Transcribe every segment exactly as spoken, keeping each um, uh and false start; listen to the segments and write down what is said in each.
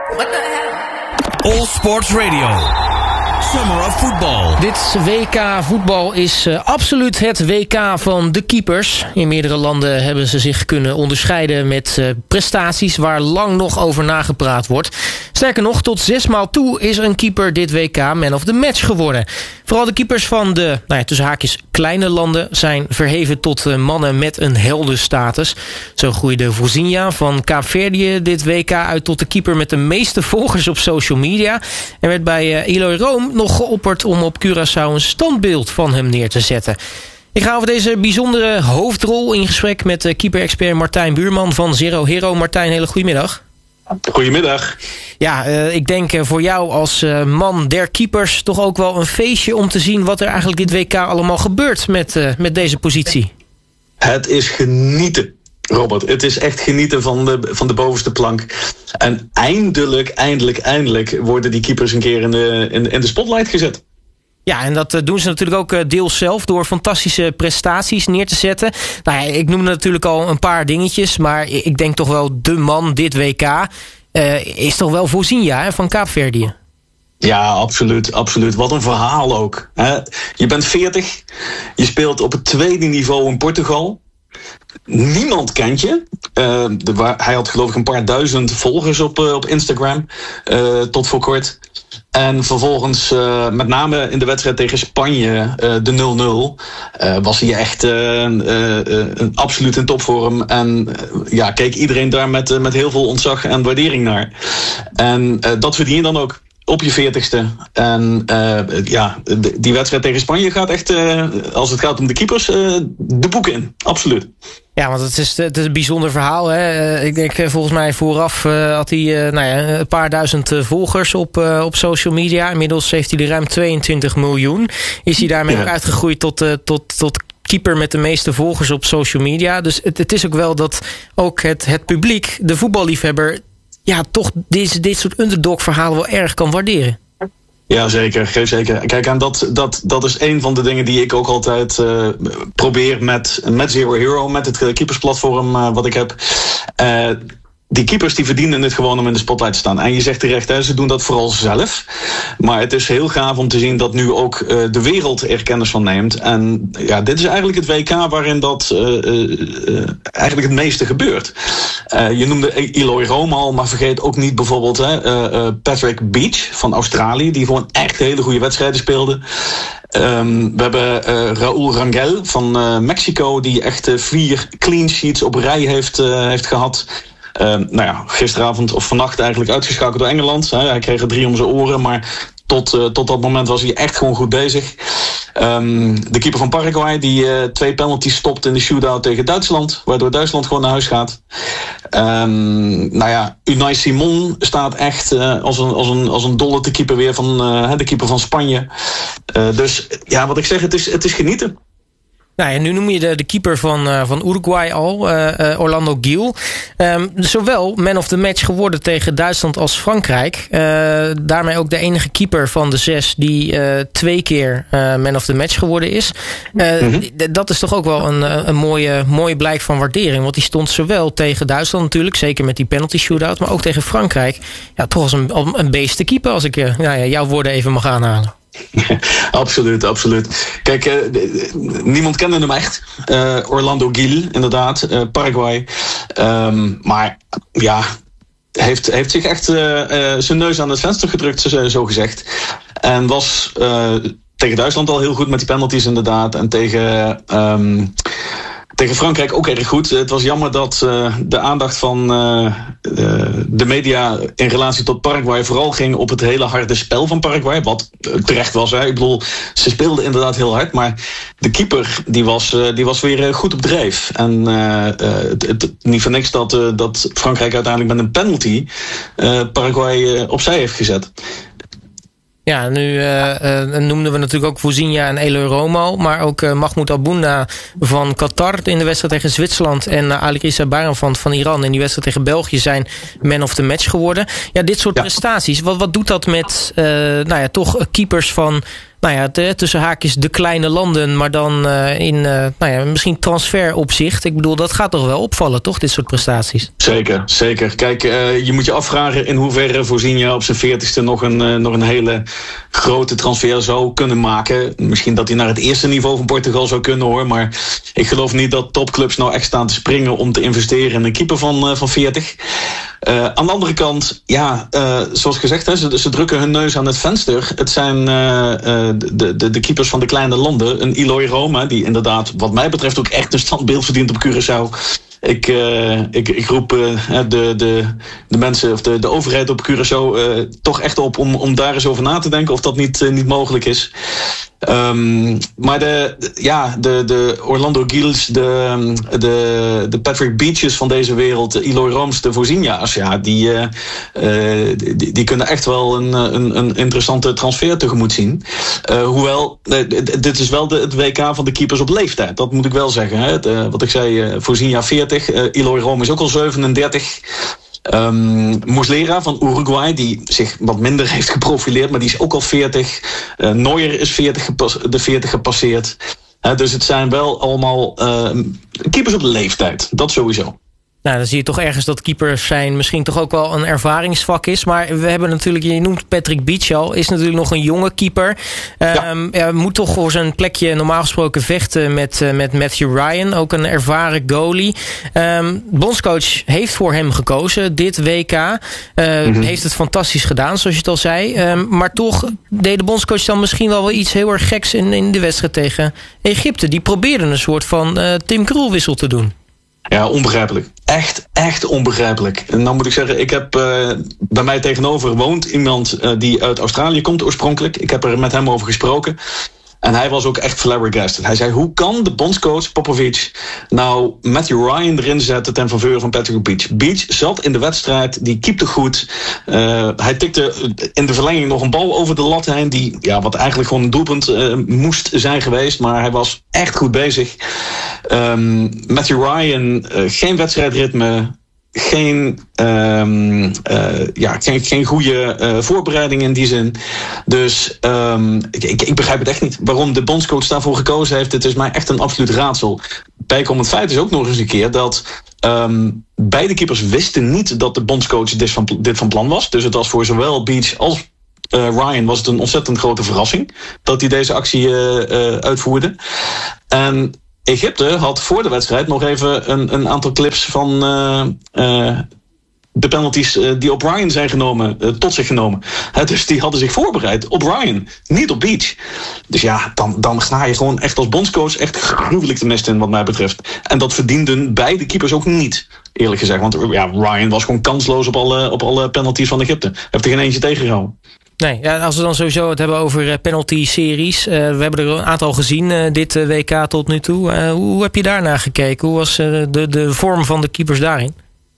What the hell? All Sports Radio. Summer of Football. Dit W K voetbal is uh, absoluut het W K van de keepers. In meerdere landen hebben ze zich kunnen onderscheiden met uh, prestaties waar lang nog over nagepraat wordt. Sterker nog, tot zesmaal toe is een keeper dit W K man of the match geworden. Vooral de keepers van de, nou ja, tussen haakjes, kleine landen zijn verheven tot uh, mannen met een heldenstatus. Zo groeide Vozinha van Kaapverdië dit W K uit tot de keeper met de meeste volgers op social media. En werd bij uh, Eloy Room nog geopperd om op Curaçao een standbeeld van hem neer te zetten. Ik ga over deze bijzondere hoofdrol in gesprek met uh, keeper-expert Martijn Buurman van Zero Hero. Martijn, hele goedemiddag. Goedemiddag. Ja, uh, ik denk uh, voor jou als uh, man der keepers toch ook wel een feestje om te zien wat er eigenlijk dit W K allemaal gebeurt met, uh, met deze positie. Het is genieten, Robert. Het is echt genieten van de, van de bovenste plank. En eindelijk, eindelijk, eindelijk worden die keepers een keer in de, in, in de spotlight gezet. Ja, en dat doen ze natuurlijk ook deels zelf door fantastische prestaties neer te zetten. Nou ja, ik noemde natuurlijk al een paar dingetjes, maar ik denk toch wel de man dit W K uh, is toch wel Vozinha, hè, van Kaapverdië. Ja, absoluut, absoluut. Wat een verhaal ook. Hè? Je bent veertig, je speelt op het tweede niveau in Portugal. Niemand kent je. Uh, de, waar, hij had geloof ik een paar duizend volgers op, uh, op Instagram, uh, tot voor kort. En vervolgens, uh, met name in de wedstrijd tegen Spanje, uh, de nul nul, uh, was hij echt uh, uh, uh, absoluut in topvorm. En uh, ja, keek iedereen daar met, uh, met heel veel ontzag en waardering naar. En uh, dat verdien je dan ook. Op je veertigste. En uh, ja, die wedstrijd tegen Spanje gaat echt, uh, als het gaat om de keepers, uh, de boeken in. Absoluut. Ja, want het is, het is een bijzonder verhaal. Hè? Ik denk volgens mij vooraf uh, had hij uh, nou ja, een paar duizend uh, volgers op, uh, op social media. Inmiddels heeft hij er ruim tweeëntwintig miljoen. Is hij daarmee ja. ook uitgegroeid tot, uh, tot, tot keeper met de meeste volgers op social media. Dus het, het is ook wel dat ook het, het publiek, de voetballiefhebber, ja, toch dit, dit soort underdog-verhalen wel erg kan waarderen. Ja, zeker. zeker. Kijk, en dat, dat, dat is een van de dingen die ik ook altijd uh, probeer met, met Zero Hero, met het keepersplatform uh, wat ik heb. Uh, Die keepers die verdienen het gewoon om in de spotlight te staan. En je zegt terecht, hè, ze doen dat vooral zelf. Maar het is heel gaaf om te zien dat nu ook uh, de wereld er kennis van neemt. En ja, dit is eigenlijk het W K waarin dat uh, uh, eigenlijk het meeste gebeurt. Uh, je noemde Eloy Room al, maar vergeet ook niet bijvoorbeeld hè, uh, uh, Patrick Beach van Australië, die gewoon echt hele goede wedstrijden speelde. Um, we hebben uh, Raúl Rangel van uh, Mexico, die echt uh, vier clean sheets op rij heeft, uh, heeft gehad. Uh, nou ja, gisteravond of vannacht eigenlijk uitgeschakeld door Engeland. Hè. Hij kreeg er drie om zijn oren, maar tot, uh, tot dat moment was hij echt gewoon goed bezig. Um, de keeper van Paraguay die uh, twee penalties stopt in de shootout tegen Duitsland, waardoor Duitsland gewoon naar huis gaat. Um, nou ja, Unai Simon staat echt uh, als, een, als, een, als een dolle te keeper weer van uh, de keeper van Spanje. Uh, dus ja, wat ik zeg, het is, het is genieten. Nou ja, nu noem je de, de keeper van, uh, van Uruguay al, uh, uh, Orlando Gil. Um, zowel man of the match geworden tegen Duitsland als Frankrijk. Uh, daarmee ook de enige keeper van de zes die uh, twee keer uh, man of the match geworden is. Uh, mm-hmm. d- dat is toch ook wel een, een mooie, mooie blijk van waardering. Want die stond zowel tegen Duitsland natuurlijk, zeker met die penalty shootout, maar ook tegen Frankrijk. Ja, toch als een, een beest te keeper, als ik uh, nou ja, jouw woorden even mag aanhalen. absoluut, absoluut. Kijk, uh, niemand kende hem echt. Uh, Orlando Gil, inderdaad. Uh, Paraguay. Um, maar ja, heeft, heeft zich echt uh, uh, zijn neus aan het venster gedrukt, zo, zo gezegd. En was uh, tegen Duitsland al heel goed met die penalties inderdaad. En tegen... Um, Tegen Frankrijk ook erg goed. Het was jammer dat uh, de aandacht van uh, uh, de media in relatie tot Paraguay vooral ging op het hele harde spel van Paraguay. Wat uh, terecht was. Hè. Ik bedoel, ze speelden inderdaad heel hard. Maar de keeper die was, uh, die was weer uh, goed op dreef. En uh, uh, het, het, niet voor niks dat, uh, dat Frankrijk uiteindelijk met een penalty uh, Paraguay uh, opzij heeft gezet. Ja, nu uh, uh, noemden we natuurlijk ook Vozinha en Eloy Room al, maar ook uh, Mahmoud Albouna van Qatar in de wedstrijd tegen Zwitserland en uh, Ali Rissa Baranvand van Iran in die wedstrijd tegen België zijn man of the match geworden. Ja, dit soort ja. prestaties, wat, wat doet dat met uh, nou ja, toch keepers van nou ja, t- tussen haakjes de kleine landen, maar dan uh, in uh, nou ja, misschien transferopzicht. Ik bedoel, dat gaat toch wel opvallen, toch, dit soort prestaties? Zeker, zeker. Kijk, uh, je moet je afvragen in hoeverre Vozinha op zijn veertigste nog een, uh, nog een hele grote transfer zou kunnen maken. Misschien dat hij naar het eerste niveau van Portugal zou kunnen, hoor. Maar ik geloof niet dat topclubs nou echt staan te springen om te investeren in een keeper van, uh, van veertig. Uh, aan de andere kant, ja, uh, zoals gezegd, hè, ze, ze drukken hun neus aan het venster. Het zijn uh, uh, de, de, de keepers van de kleine landen. Een Eloy Roma, die inderdaad wat mij betreft ook echt een standbeeld verdient op Curaçao. Ik, uh, ik, ik roep uh, de, de, de mensen of de, de overheid op Curaçao uh, toch echt op om, om daar eens over na te denken of dat niet, uh, niet mogelijk is. Um, maar de, de, ja, de, de Orlando Gils, de, de, de Patrick Beaches van deze wereld, de Eloy Roms, de Vozinha's, ja, die, uh, uh, die, die kunnen echt wel een, een, een interessante transfer tegemoet zien. Uh, hoewel, uh, dit is wel de, het W K van de keepers op leeftijd, dat moet ik wel zeggen. Hè. De, wat ik zei, uh, Vozinha veertig, uh, Eloy Rom is ook al zevenendertig. Um, Muslera van Uruguay, die zich wat minder heeft geprofileerd, maar die is ook al veertig. Uh, Neuer is veertig gepas- de veertig gepasseerd. Uh, dus het zijn wel allemaal uh, keepers op leeftijd, dat sowieso. Nou, dan zie je toch ergens dat keepers zijn misschien toch ook wel een ervaringsvak is. Maar we hebben natuurlijk, je noemt Patrick Beach al, is natuurlijk nog een jonge keeper. Ja. Um, ja, moet toch voor zijn plekje normaal gesproken vechten met, uh, met Matthew Ryan, ook een ervaren goalie. Um, bondscoach heeft voor hem gekozen, dit W K. Uh, mm-hmm. Heeft het fantastisch gedaan, zoals je het al zei. Um, maar toch deed de bondscoach dan misschien wel, wel iets heel erg geks in, in de wedstrijd tegen Egypte. Die probeerde een soort van uh, Tim Krul wissel te doen. Ja, onbegrijpelijk. Echt, echt onbegrijpelijk. En dan moet ik zeggen, ik heb uh, bij mij tegenover woont iemand uh, die uit Australië komt oorspronkelijk. Ik heb er met hem over gesproken. En hij was ook echt flabbergasted. Hij zei, hoe kan de bondscoach Popovic nou Matthew Ryan erin zetten ten faveur van Patrick Beach? Beach zat in de wedstrijd, die keepte goed. Uh, hij tikte in de verlenging nog een bal over de lat heen, die, ja, wat eigenlijk gewoon een doelpunt uh, moest zijn geweest. Maar hij was echt goed bezig. Um, Matthew Ryan, uh, geen wedstrijdritme. Geen, um, uh, ja, geen, geen goede uh, voorbereiding in die zin. Dus um, ik, ik, ik begrijp het echt niet. Waarom de bondscoach daarvoor gekozen heeft, het is mij echt een absoluut raadsel. Bijkomend feit is ook nog eens een keer dat um, beide keepers wisten niet dat de bondscoach dit van, dit van plan was. Dus het was voor zowel Beach als uh, Ryan was het een ontzettend grote verrassing dat hij deze actie uh, uh, uitvoerde. En Egypte had voor de wedstrijd nog even een, een aantal clips van uh, uh, de penalties uh, die op Ryan zijn genomen, uh, tot zich genomen. He, dus die hadden zich voorbereid op Ryan, niet op Beach. Dus ja, dan, dan ga je gewoon echt als bondscoach echt gruwelijk de mist in wat mij betreft. En dat verdienden beide keepers ook niet, eerlijk gezegd. Want ja, Ryan was gewoon kansloos op alle, op alle penalties van Egypte. Heeft er geen eentje tegengehouden. Nee, ja, als we dan sowieso het hebben over uh, penalty-series. Uh, we hebben er een aantal gezien, uh, dit uh, W K tot nu toe. Uh, hoe heb je daarnaar gekeken? Hoe was uh, de, de vorm van de keepers daarin?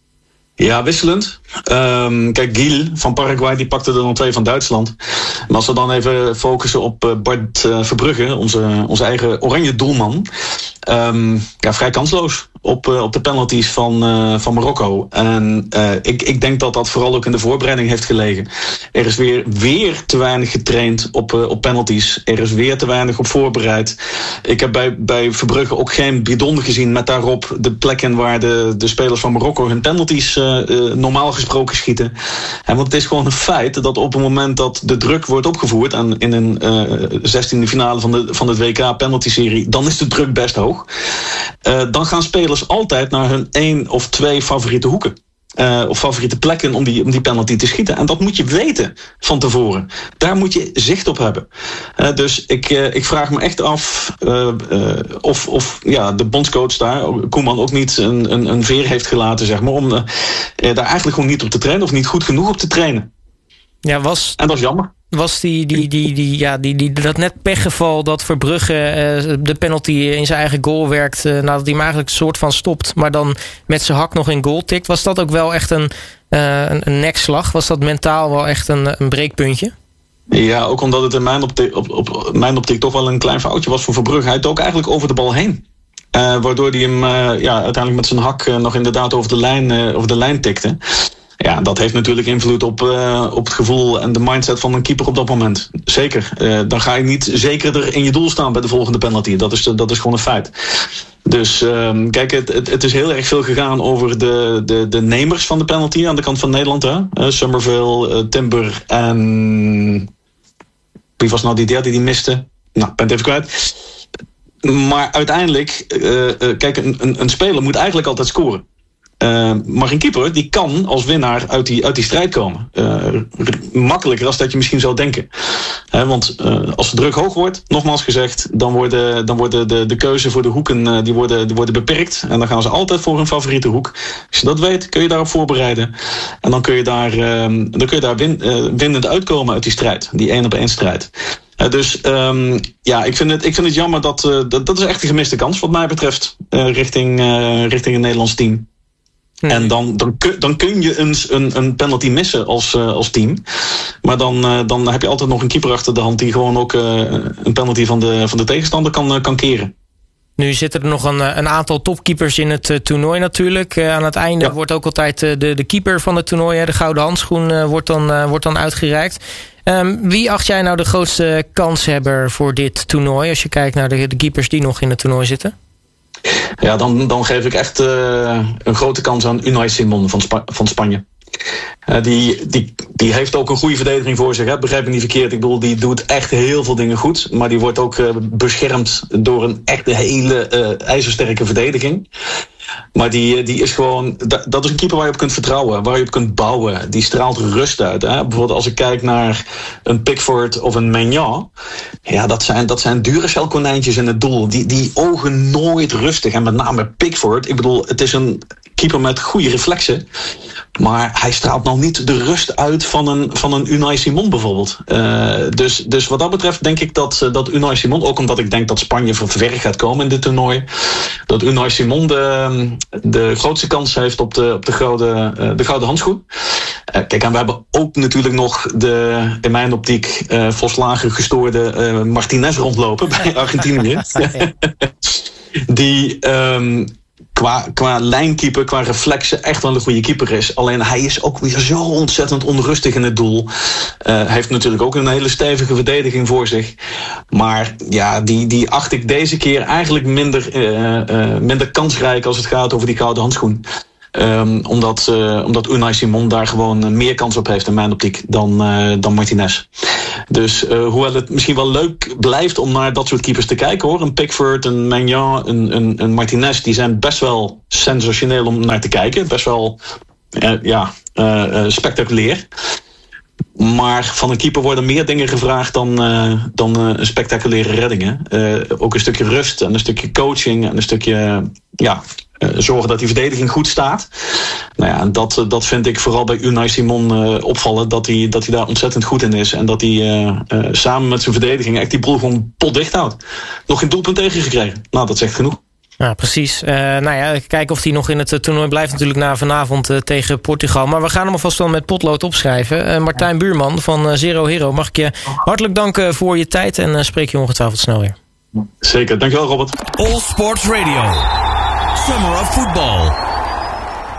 Ja, wisselend. Um, kijk, Gil van Paraguay, die pakte er dan twee van Duitsland. Maar als we dan even focussen op uh, Bart uh, Verbrugge, onze, onze eigen oranje doelman. Um, ja, vrij kansloos op, uh, op de penalties van, uh, van Marokko. En uh, ik, ik denk dat dat vooral ook in de voorbereiding heeft gelegen. Er is weer, weer te weinig getraind op, uh, op penalties. Er is weer te weinig op voorbereid. Ik heb bij, bij Verbrugge ook geen bidon gezien met daarop de plekken waar de, de spelers van Marokko hun penalties uh, uh, normaal gesproken schieten. En want het is gewoon een feit dat op het moment dat de druk wordt opgevoerd en in een uh, zestiende finale van, de, van het W K penalty-serie, dan is de druk best hoog. Uh, dan gaan spelers altijd naar hun één of twee favoriete hoeken. Uh, of favoriete plekken om die, om die penalty te schieten. En dat moet je weten van tevoren. Daar moet je zicht op hebben. Uh, dus ik, uh, ik vraag me echt af uh, uh, of, of ja, de bondscoach daar, Koeman, ook niet een, een, een veer heeft gelaten, zeg maar, om uh, daar eigenlijk gewoon niet op te trainen of niet goed genoeg op te trainen. Ja, was... En dat is jammer. Was die, die, die, die, ja, die, die, dat net pechgeval dat Verbrugge uh, de penalty in zijn eigen goal werkt, uh, nadat hij hem eigenlijk een soort van stopt, maar dan met zijn hak nog in goal tikt. Was dat ook wel echt een, uh, een, een nekslag? Was dat mentaal wel echt een, een breekpuntje? Ja, ook omdat het in mijn optiek, op, op mijn optiek toch wel een klein foutje was voor Verbrugge. Hij dook eigenlijk over de bal heen. Uh, waardoor hij hem uh, ja, uiteindelijk met zijn hak uh, nog inderdaad over de lijn, uh, over de lijn tikte. Ja, dat heeft natuurlijk invloed op, uh, op het gevoel en de mindset van een keeper op dat moment. Zeker. Uh, dan ga je niet zekerder in je doel staan bij de volgende penalty. Dat is, dat is gewoon een feit. Dus um, kijk, het, het, het is heel erg veel gegaan over de, de, de nemers van de penalty aan de kant van Nederland. Hè? Uh, Somerville, uh, Timber en... Wie was nou die derde die miste? Nou, ik ben het even kwijt. Maar uiteindelijk, uh, uh, kijk, een, een, een speler moet eigenlijk altijd scoren. Uh, maar een keeper die kan als winnaar uit die, uit die strijd komen. Uh, makkelijker als dat je misschien zou denken. He, want uh, als de druk hoog wordt, nogmaals gezegd, dan worden, dan worden de, de keuze voor de hoeken uh, die worden, die worden beperkt. En dan gaan ze altijd voor hun favoriete hoek. Als je dat weet, kun je daarop voorbereiden. En dan kun je daar, uh, dan kun je daar win, uh, winnend uitkomen uit die strijd. Die één op één strijd. Uh, dus um, ja, ik vind het, ik vind het jammer dat, uh, dat... Dat is echt een gemiste kans wat mij betreft. Uh, richting, uh, richting een Nederlands team. Hmm. En dan, dan, kun, dan kun je eens een, een penalty missen als, uh, als team. Maar dan, uh, dan heb je altijd nog een keeper achter de hand die gewoon ook uh, een penalty van de, van de tegenstander kan, uh, kan keren. Nu zitten er nog een, een aantal topkeepers in het uh, toernooi natuurlijk. Uh, aan het einde ja. wordt ook altijd uh, de, de keeper van het toernooi, hè, de gouden handschoen, uh, wordt, dan, uh, wordt dan uitgereikt. Um, wie acht jij nou de grootste kanshebber voor dit toernooi, als je kijkt naar de, de keepers die nog in het toernooi zitten? Ja, dan, dan geef ik echt uh, een grote kans aan Unai Simon van, Spa- van Spanje. Uh, die, die, die heeft ook een goede verdediging voor zich. Hè? Begrijp me niet verkeerd. Ik bedoel, die doet echt heel veel dingen goed. Maar die wordt ook uh, beschermd door een echt hele uh, ijzersterke verdediging. Maar die, die is gewoon... Dat, dat is een keeper waar je op kunt vertrouwen. Waar je op kunt bouwen. Die straalt rust uit. Hè? Bijvoorbeeld als ik kijk naar een Pickford of een Maignan. Ja, dat zijn, dat zijn Duracell-konijntjes in het doel. Die, die ogen nooit rustig. En met name Pickford. Ik bedoel, het is een keeper met goede reflexen. Maar hij straalt nou niet de rust uit van een, van een Unai Simon bijvoorbeeld. Uh, dus, dus wat dat betreft denk ik dat, dat Unai Simon... Ook omdat ik denk dat Spanje ver gaat komen in dit toernooi... dat Unai Simon de, de grootste kans heeft op de, op de, gouden, uh, de gouden handschoen. Uh, kijk, en we hebben ook natuurlijk nog de, in mijn optiek... Uh, volslagen gestoorde uh, Martinez rondlopen bij Argentinië. Die... Um, Qua, qua lijnkeeper, qua reflexen echt wel een goede keeper is. Alleen hij is ook weer zo ontzettend onrustig in het doel. Hij uh, heeft natuurlijk ook een hele stevige verdediging voor zich. Maar ja, die, die acht ik deze keer eigenlijk minder, uh, uh, minder kansrijk als het gaat over die gouden handschoen. Um, omdat, uh, omdat Unai Simon daar gewoon uh, meer kans op heeft in mijn optiek dan, uh, dan Martinez. Dus uh, hoewel het misschien wel leuk blijft om naar dat soort keepers te kijken hoor. Een Pickford, een Maignan, een, een, een Martinez, die zijn best wel sensationeel om naar te kijken. Best wel uh, ja, uh, uh, spectaculair. Maar van een keeper worden meer dingen gevraagd dan, uh, dan uh, een spectaculaire reddingen. Uh, ook een stukje rust en een stukje coaching en een stukje... Uh, ja, Uh, zorgen dat die verdediging goed staat. Nou ja, en dat, dat vind ik vooral bij Unai Simon uh, opvallen. Dat hij, dat hij daar ontzettend goed in is. En dat hij uh, uh, samen met zijn verdediging echt die boel gewoon potdicht houdt. Nog geen doelpunt tegengekregen. Nou, dat zegt genoeg. Ja, precies. Uh, nou ja, kijken of hij nog in het toernooi blijft natuurlijk na vanavond uh, tegen Portugal. Maar we gaan hem alvast wel met potlood opschrijven. Uh, Martijn Buurman van uh, Zero Hero, mag ik je hartelijk danken voor je tijd. En uh, spreek je ongetwijfeld snel weer. Zeker, dankjewel Robert. All Sports Radio. Summer of Football.